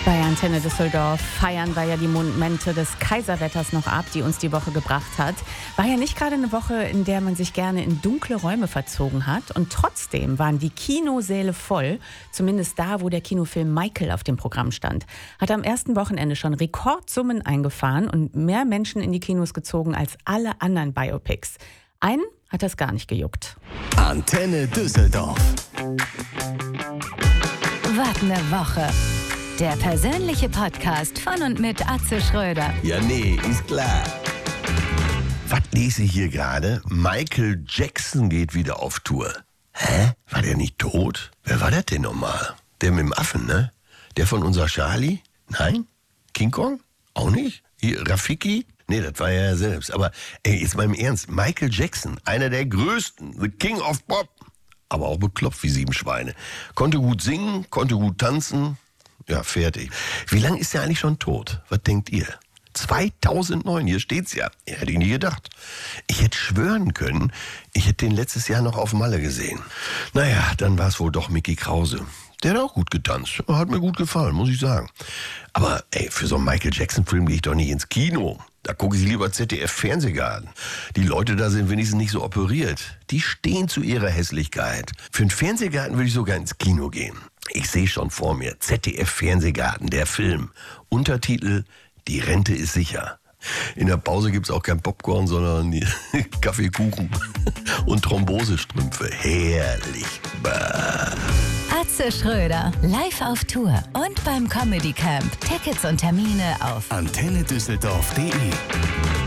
Bei Antenne Düsseldorf feiern wir ja die Momente des Kaiserwetters noch ab, die uns die Woche gebracht hat. War ja nicht gerade eine Woche, in der man sich gerne in dunkle Räume verzogen hat. Und trotzdem waren die Kinosäle voll, zumindest da, wo der Kinofilm Michael auf dem Programm stand. Hat am ersten Wochenende schon Rekordsummen eingefahren und mehr Menschen in die Kinos gezogen als alle anderen Biopics. Einen hat das gar nicht gejuckt. Antenne Düsseldorf. Was ne Woche. Der persönliche Podcast von und mit Atze Schröder. Ja, nee, ist klar. Was lese ich hier gerade? Michael Jackson geht wieder auf Tour. Hä? War der nicht tot? Wer war das denn nochmal? Der mit dem Affen, ne? Der von unser Charlie? Nein? King Kong? Auch nicht? Hier, Rafiki? Nee, das war er selbst. Aber ey, jetzt mal im Ernst. Michael Jackson, einer der größten, the King of Pop. Aber auch beklopft wie 7 Schweine. Konnte gut singen, konnte gut tanzen. Ja, fertig. Wie lange ist er eigentlich schon tot? Was denkt ihr? 2009, hier steht's ja. Hätte ich nie gedacht. Ich hätte schwören können, ich hätte den letztes Jahr noch auf Malle gesehen. Naja, dann war es wohl doch Mickey Krause. Der hat auch gut getanzt. Hat mir gut gefallen, muss ich sagen. Aber ey, für so einen Michael Jackson-Film gehe ich doch nicht ins Kino. Da gucke ich lieber ZDF-Fernsehgarten. Die Leute da sind wenigstens nicht so operiert. Die stehen zu ihrer Hässlichkeit. Für einen Fernsehgarten würde ich sogar ins Kino gehen. Ich sehe schon vor mir, ZDF-Fernsehgarten, der Film. Untertitel, die Rente ist sicher. In der Pause gibt's auch kein Popcorn, sondern Kaffeekuchen und Thrombosestrümpfe. Herrlich. Bah. Atze Schröder, live auf Tour und beim Comedy Camp. Tickets und Termine auf antennedüsseldorf.de